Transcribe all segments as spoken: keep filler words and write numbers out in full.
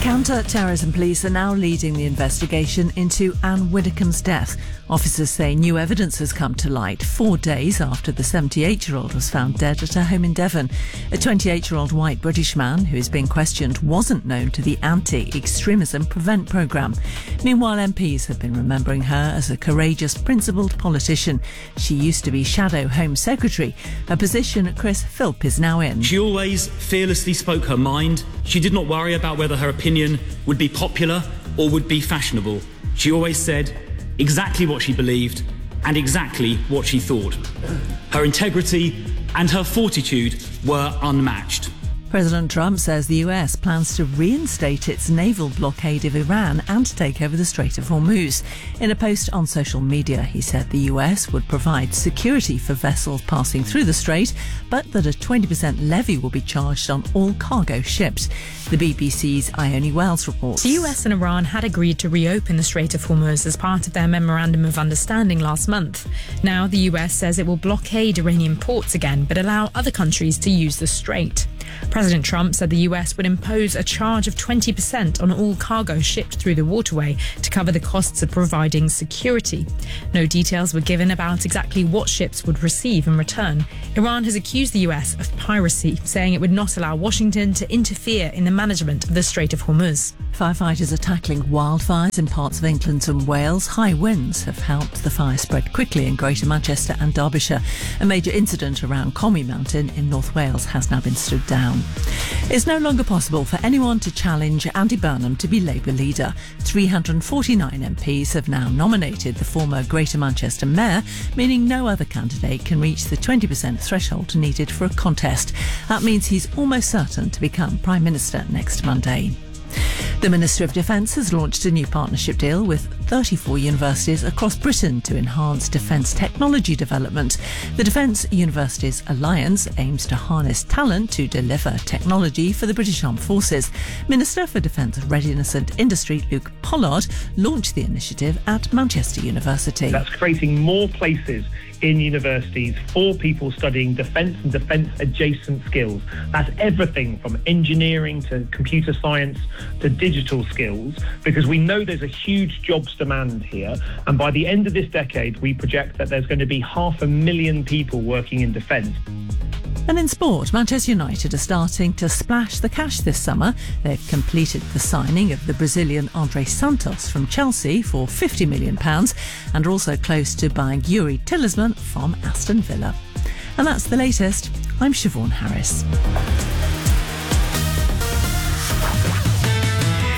Counter-terrorism police are now leading the investigation into Anne Widdecombe's death. Officers say new evidence has come to light four days after the seventy-eight-year-old was found dead at her home in Devon. A twenty-eight-year-old white British man who is being questioned wasn't known to the Anti-Extremism Prevent programme. Meanwhile, M Ps have been remembering her as a courageous, principled politician. She used to be Shadow Home Secretary, a position Chris Philp is now in. She always fearlessly spoke her mind. She did not worry about whether her opinion would be popular or would be fashionable. She always said exactly what she believed and exactly what she thought. Her integrity and her fortitude were unmatched. President Trump says the U S plans to reinstate its naval blockade of Iran and take over the Strait of Hormuz. In a post on social media, he said the U S would provide security for vessels passing through the strait, but that a twenty percent levy will be charged on all cargo ships. The B B C's Ione Wells reports. The U S and Iran had agreed to reopen the Strait of Hormuz as part of their Memorandum of Understanding last month. Now the U S says it will blockade Iranian ports again, but allow other countries to use the strait. President Trump said the U S would impose a charge of twenty percent on all cargo shipped through the waterway to cover the costs of providing security. No details were given about exactly what ships would receive in return. Iran has accused the U S of piracy, saying it would not allow Washington to interfere in the management of the Strait of Hormuz. Firefighters are tackling wildfires in parts of England and Wales. High winds have helped the fire spread quickly in Greater Manchester and Derbyshire. A major incident around Comey Mountain in North Wales has now been stood down. It's no longer possible for anyone to challenge Andy Burnham to be Labour leader. three hundred forty-nine M Ps have now nominated the former Greater Manchester mayor, meaning no other candidate can reach the twenty percent threshold needed for a contest. That means he's almost certain to become Prime Minister next Monday. The Ministry of Defence has launched a new partnership deal with thirty-four universities across Britain to enhance defence technology development. The Defence Universities Alliance aims to harness talent to deliver technology for the British Armed Forces. Minister for Defence Readiness and Industry Luke Pollard launched the initiative at Manchester University. That's creating more places in universities for people studying defence and defence-adjacent skills. That's everything from engineering to computer science to digital skills, because we know there's a huge jobs demand here, and by the end of this decade we project that there's going to be half a million people working in defence. And in sport, Manchester United are starting to splash the cash this summer. They've completed the signing of the Brazilian Andre Santos from Chelsea for fifty million pounds and are also close to buying Yuri Tillesman from Aston Villa. And that's the latest. I'm Siobhan Harris.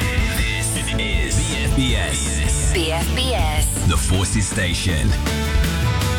This is B F B S. B F B S. The Forces Station.